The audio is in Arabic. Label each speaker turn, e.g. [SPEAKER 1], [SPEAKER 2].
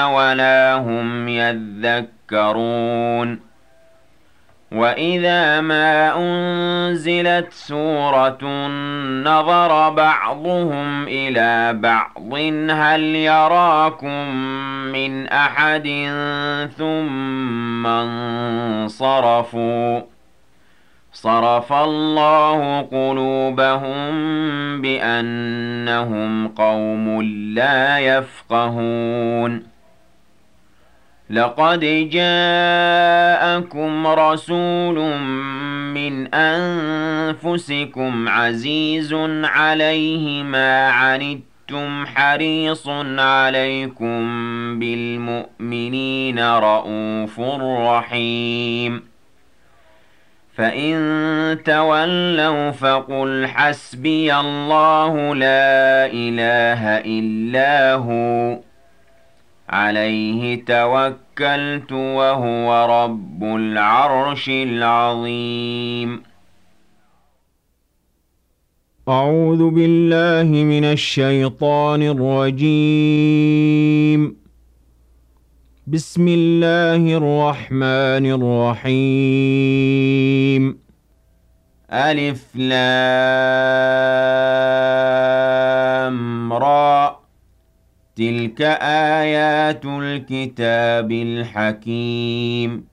[SPEAKER 1] ولا هم يذكرون وَإِذَا مَا أُنزِلَتْ سُورَةٌ نَظَرَ بَعْضُهُمْ إِلَىٰ بَعْضٍ هَلْ يَرَاكُم مِّنْ أَحَدٍ ثُمَّ انصَرَفُوا صَرَفَ اللَّهُ قُلُوبَهُم بِأَنَّهُمْ قَوْمٌ لَّا يَفْقَهُونَ لَقَدْ جَاءَكُمْ رَسُولٌ مِّنْ أَنفُسِكُمْ عَزِيزٌ عَلَيْهِ مَا عَنِتُّمْ حَرِيصٌ عَلَيْكُم بِالْمُؤْمِنِينَ رَءُوفٌ رَّحِيمٌ فَإِن تَوَلَّوْا فَقُلْ حَسْبِيَ اللَّهُ لَا إِلَٰهَ إِلَّا هُوَ عَلَيْهِ تَوَكَّلْتُ وَهُوَ رَبُّ الْعَرْشِ الْعَظِيمِ
[SPEAKER 2] أعوذ بالله من الشيطان الرجيم. بسم الله الرحمن الرحيم.
[SPEAKER 1] ألف لام را تلك آيات الكتاب الحكيم